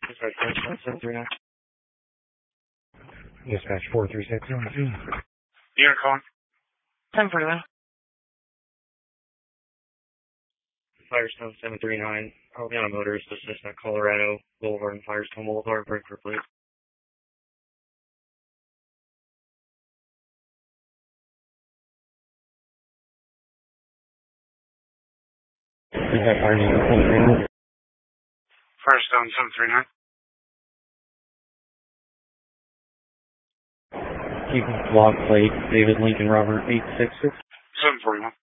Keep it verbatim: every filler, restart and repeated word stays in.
Dispatch seven three nine. Dispatch four three six zero two. Unit calling. ten forty-nine. Firestone seven three nine. Alabama Motorist Assistant, Colorado Boulevard and Firestone Boulevard. Breaker, please. We have our name. Firestone seven three nine. You can block plate David Lincoln Robert eight six six. seven forty-one.